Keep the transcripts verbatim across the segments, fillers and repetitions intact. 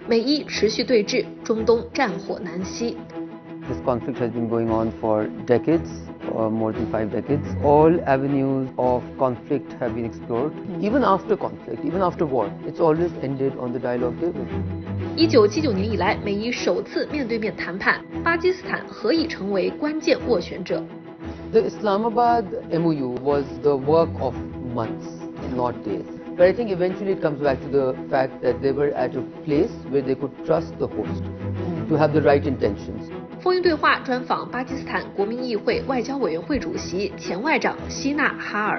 美伊持续对峙，中东战火难息。 This conflict has been going on for decades, or more than five decades. All avenues of conflict have been explored. Even after conflict, even after war, it's always ended on the dialogue table. 一九七九年以来，美伊首次面对面谈判，巴基斯坦何以成为关键斡旋者？ The Islamabad M O U was the work of months, not days. But I think eventually it comes back to the fact that they were at a place where they could trust the host to have the right intentions. 风云对话专访巴基斯坦国民议会外交委员会主席、前外长希纳哈尔。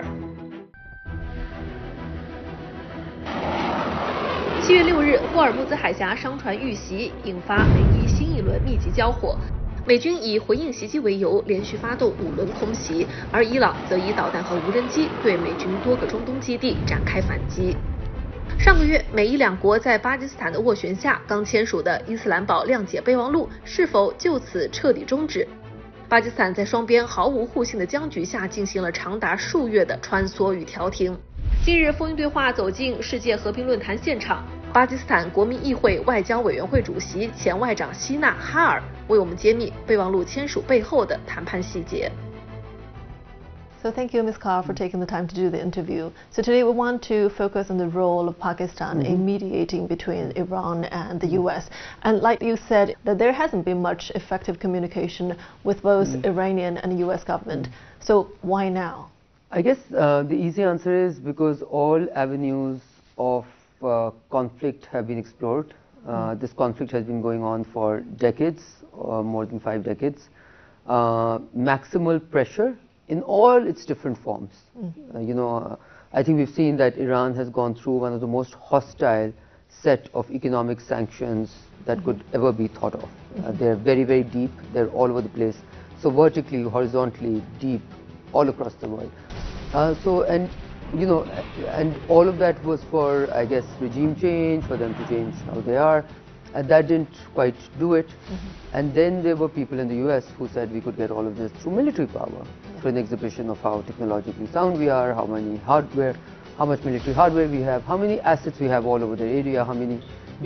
七月六日，霍尔木兹海峡商船遇袭，引发美伊新一轮密集交火。美军以回应袭击为由，连续发动五轮空袭，而伊朗则以导弹和无人机对美军多个中东基地展开反击。上个月，美伊两国在巴基斯坦的斡旋下刚签署的伊斯兰堡谅解备忘录是否就此彻底终止？巴基斯坦在双边毫无互信的僵局下进行了长达数月的穿梭与调停。近日，风云对话走进世界和平论坛现场，巴基斯坦国民议会外交委员会主席、前外长希纳哈尔为我们揭秘备忘录签署背后的谈判细节。 So thank you, Miz Carr, for taking the time to do the interview. So today we want to focus on the role of Pakistan mm-hmm. in mediating between Iran and the U S. And like you said, that there hasn't been much effective communication with both mm-hmm. Iranian and U S government. Mm-hmm. So why now? I guess uh, the easy answer is because all avenues of uh, conflict have been explored. Uh, mm-hmm. This conflict has been going on for decades, or more than five decades. Uh, maximal pressure in all its different forms. Mm-hmm. uh, you know, uh, I think we've seen that Iran has gone through one of the most hostile set of economic sanctions that mm-hmm. could ever be thought of. Mm-hmm. uh, they're very, very deep. They're all over the place. So vertically, horizontally, deep, all across the world. Uh, so, and you know, and all of that was for, I guess, regime change, for them to change how they are. And that didn't quite do it. Mm-hmm. And then there were people in the U S who said we could get all of this through military power, yeah. through an exhibition of how technologically sound we are, how many hardware, how much military hardware we have, how many assets we have all over the area, how many